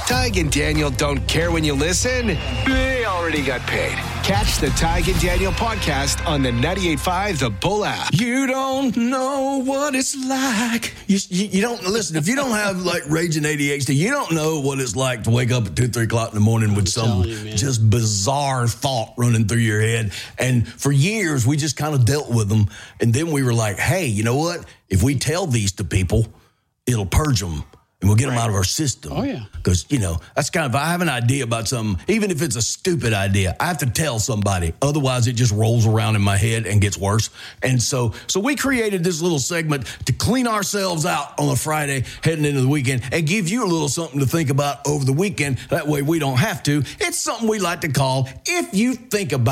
Tig and Daniel don't care when you listen. They already got paid. Catch the Tig and Daniel podcast on the 98.5 The Bull app. You don't know what it's like. You don't listen. If you don't have like raging ADHD, you don't know what it's like to wake up at 2, 3 o'clock in the morning with some just bizarre thought running through your head. And for years, we just kind of dealt with them. And then we were like, hey, you know what? If we tell these to people, it'll purge them. And we'll get them out of our system. Oh, yeah. Because, that's kind of, I have an idea about something, even if it's a stupid idea, I have to tell somebody. Otherwise, it just rolls around in my head and gets worse. And so we created this little segment to clean ourselves out on a Friday heading into the weekend and give you a little something to think about over the weekend. That way we don't have to. It's something we like to call If You Think About